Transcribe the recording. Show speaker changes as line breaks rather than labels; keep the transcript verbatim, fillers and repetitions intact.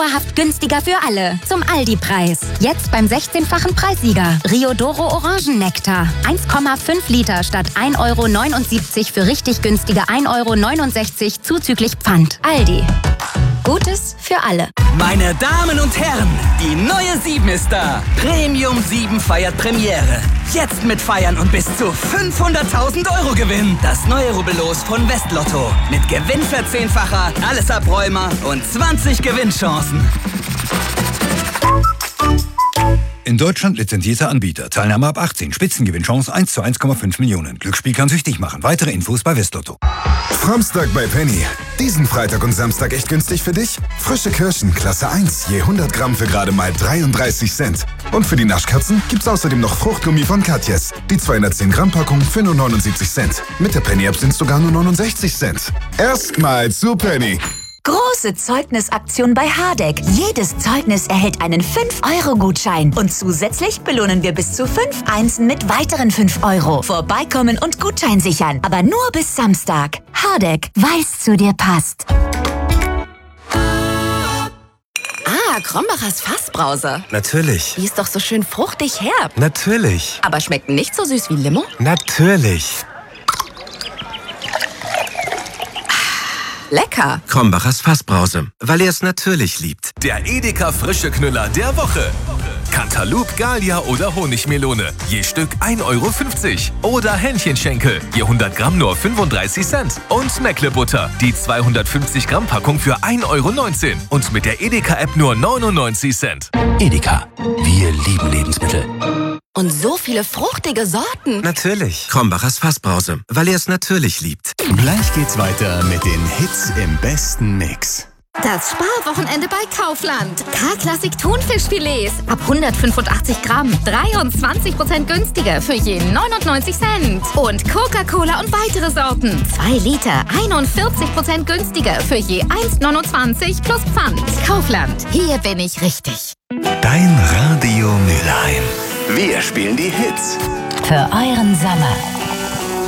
Traumhaft günstiger für alle. Zum Aldi-Preis. Jetzt beim sechzehnfachen Preissieger. Riodoro Orangennektar. eins Komma fünf Liter statt ein Euro neunundsiebzig für richtig günstige ein Euro neunundsechzig zuzüglich Pfand. Aldi. Gutes für alle.
Meine Damen und Herren, die neue sieben ist da. Premium sieben feiert Premiere. Jetzt mit Feiern und bis zu fünfhunderttausend Euro Gewinn. Das neue Rubbellos von Westlotto. Mit Gewinnverzehnfacher, alles Abräumer und zwanzig Gewinnchancen.
In Deutschland lizenzierter Anbieter. Teilnahme ab achtzehn. Spitzengewinnchance eins zu eins Komma fünf Millionen. Glücksspiel kann süchtig machen. Weitere Infos bei Westlotto.
Samstag bei Penny. Diesen Freitag und Samstag echt günstig für dich? Frische Kirschen, Klasse eins, je hundert Gramm für gerade mal dreiunddreißig Cent. Und für die Naschkatzen gibt's außerdem noch Fruchtgummi von Katjes. Die zweihundertzehn Gramm Packung für nur neunundsiebzig Cent. Mit der Penny-App sind's sogar nur neunundsechzig Cent. Erstmal zu Penny.
Große Zeugnisaktion bei Hardegg. Jedes Zeugnis erhält einen fünf Euro Gutschein. Und zusätzlich belohnen wir bis zu fünf Einsen mit weiteren fünf Euro. Vorbeikommen und Gutschein sichern. Aber nur bis Samstag. Hardegg, weil's zu dir passt.
Ah, Krombacher's Fassbrause.
Natürlich.
Die ist doch so schön fruchtig herb.
Natürlich.
Aber schmeckt nicht so süß wie Limo?
Natürlich.
Lecker.
Krombacher's Fassbrause, weil er es natürlich liebt.
Der Edeka frische Knüller der Woche. Cantaloupe, Gallia oder Honigmelone. Je Stück ein Euro fünfzig. Oder Hähnchenschenkel. Je hundert Gramm nur fünfunddreißig Cent. Und Meckle-Butter. Die zweihundertfünfzig Gramm Packung für ein Euro neunzehn. Und mit der Edeka-App nur neunundneunzig Cent.
Edeka. Wir lieben Lebensmittel.
Und so viele fruchtige Sorten.
Natürlich. Krombacher's Fassbrause, weil er es natürlich liebt.
Gleich geht's weiter mit den Hits im besten Mix.
Das Sparwochenende bei Kaufland. K-Klassik Thunfischfilets ab hundertfünfundachtzig Gramm. dreiundzwanzig Prozent günstiger für je neunundneunzig Cent. Und Coca-Cola und weitere Sorten. zwei Liter, einundvierzig Prozent günstiger für je eins neunundzwanzig plus Pfand. Kaufland. Hier bin ich richtig.
Dein Radio Mülheim. Wir spielen die Hits.
Für euren Sommer.